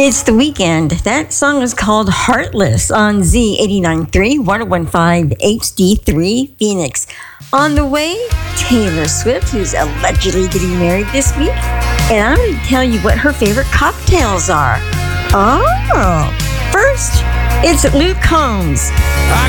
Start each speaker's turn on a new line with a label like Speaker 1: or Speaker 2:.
Speaker 1: It's the weekend. That song is called Heartless on Z89.3, 1015 HD3 Phoenix. On the way, Taylor Swift, who's allegedly getting married this week. And I'm going to tell you what her favorite cocktails are. Oh, first, it's Luke Combs.
Speaker 2: I